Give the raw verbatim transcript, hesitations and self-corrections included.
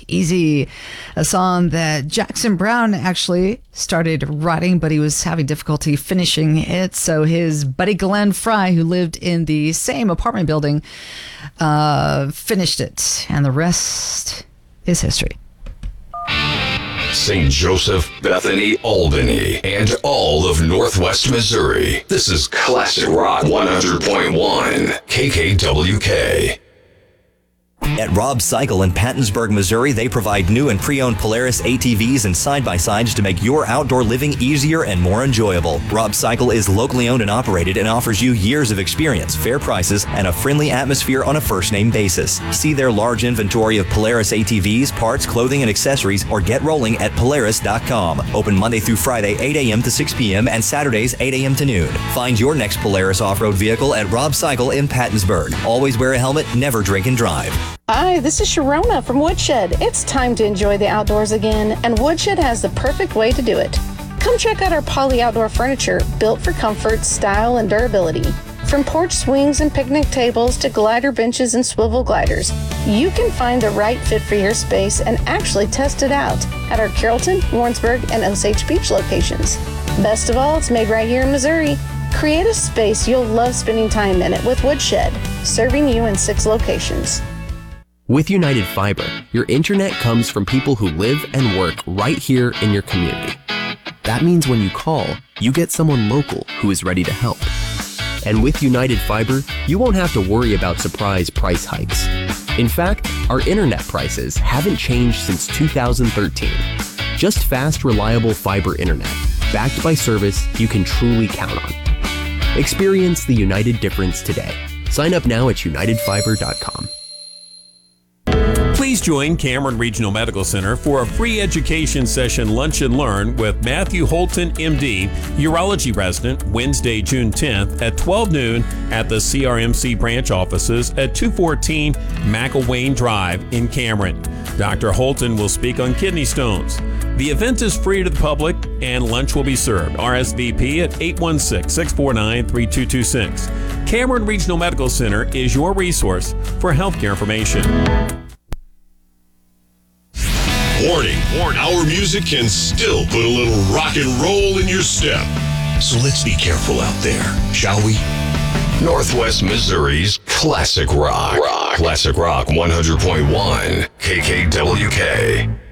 Easy, a song that Jackson Browne actually started writing, but he was having difficulty finishing it. So his buddy Glenn Fry, who lived in the same apartment building, uh, finished it. And the rest is history. Saint Joseph, Bethany, Albany, and all of Northwest Missouri. This is Classic Rock one hundred point one, K K W K. At Rob Cycle in Pattonsburg, Missouri, they provide new and pre-owned Polaris A T Vs and side-by-sides to make your outdoor living easier and more enjoyable. Rob Cycle is locally owned and operated and offers you years of experience, fair prices, and a friendly atmosphere on a first-name basis. See their large inventory of Polaris A T Vs, parts, clothing, and accessories, or get rolling at Polaris dot com. Open Monday through Friday, eight a.m. to six p.m. and Saturdays, eight a.m. to noon. Find your next Polaris off-road vehicle at Rob Cycle in Pattonsburg. Always wear a helmet, never drink and drive. Hi, this is Sharona from Woodshed. It's time to enjoy the outdoors again, and Woodshed has the perfect way to do it. Come check out our Poly Outdoor furniture, built for comfort, style, and durability. From porch swings and picnic tables to glider benches and swivel gliders, you can find the right fit for your space and actually test it out at our Carrollton, Warrensburg, and Osage Beach locations. Best of all, it's made right here in Missouri. Create a space you'll love spending time in it with Woodshed, serving you in six locations. With United Fiber, your internet comes from people who live and work right here in your community. That means when you call, you get someone local who is ready to help. And with United Fiber, you won't have to worry about surprise price hikes. In fact, our internet prices haven't changed since two thousand thirteen. Just fast, reliable fiber internet, backed by service you can truly count on. Experience the United difference today. Sign up now at united fiber dot com. Please join Cameron Regional Medical Center for a free education session Lunch and Learn with Matthew Holton, M D, urology resident, Wednesday, June tenth at twelve noon at the C R M C branch offices at two fourteen McElwain Drive in Cameron. Doctor Holton will speak on kidney stones. The event is free to the public and lunch will be served. R S V P at eight one six, six four nine, three two two six. Cameron Regional Medical Center is your resource for healthcare information. Warning, warning, our music can still put a little rock and roll in your step. So let's be careful out there, shall we? Northwest Missouri's Classic Rock. Rock. Classic Rock one hundred point one, K K W K.